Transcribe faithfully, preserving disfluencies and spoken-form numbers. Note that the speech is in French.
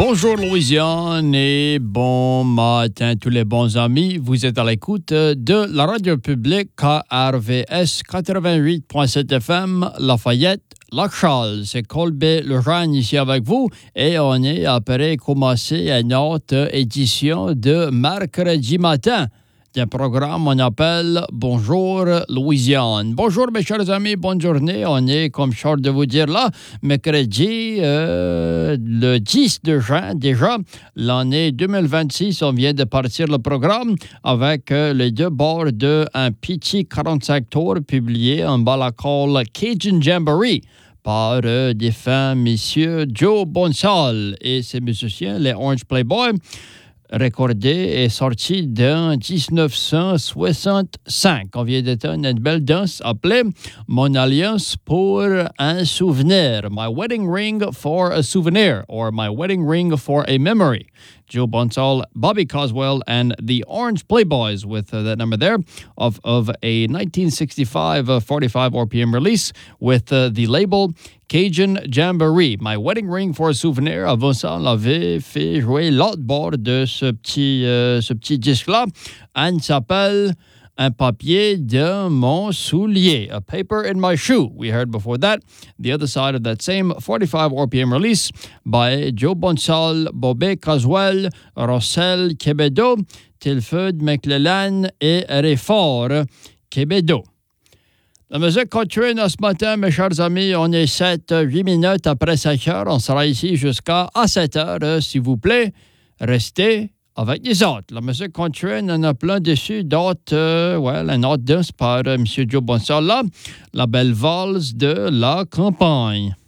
Bonjour Louisiane et bon matin tous les bons amis. Vous êtes à l'écoute de la radio publique K R V S quatre-vingt-huit virgule sept F M Lafayette, Lac-Charles. C'est Colbert Lejeune ici avec vous et on est après commencer une autre édition de mercredi matin d'un programme on appelle Bonjour Louisiane. Bonjour mes chers amis, bonne journée. On est, comme je viens de vous dire là, mercredi euh, le dix de juin déjà, l'année deux mille vingt-six. On vient de partir le programme avec euh, les deux bords d'un petit quarante-cinq tours publié en bas la colle Cajun Jamboree par euh, des fins messieurs Joe Bonsall et ses musiciens, les Orange Playboys. Recordé et sorti en dix-neuf cent soixante-cinq. On vient d'entendre une belle danse appelée Mon Alliance pour un souvenir. My Wedding Ring for a Souvenir, or My Wedding Ring for a Memory. Joe Bonsall, Bobby Coswell, and the Orange Playboys with uh, that number there of, of a nineteen sixty-five uh, forty-five R P M release with uh, the label Cajun Jamboree. My Wedding Ring for a Souvenir. Avant ça, on avait fait jouer l'autre bord de ce petit, euh, ce petit disque-là. Elle s'appelle Un papier de mon soulier. A paper in my shoe. We heard before that. The other side of that same forty-five R P M release by Joe Bonsall, Bobby Coswell, Rossel Quebedo, Tilford McClellan et Réfort Quebedo. La musique continue ce matin, mes chers amis. On est sept à huit minutes après cinq heures. On sera ici jusqu'à sept heures. S'il vous plaît, restez avec les autres. La musique continue. On en a plein dessus d'autres. Euh, ouais, la note danse par euh, M. Joe Bonsall, là. La belle valse de la campagne.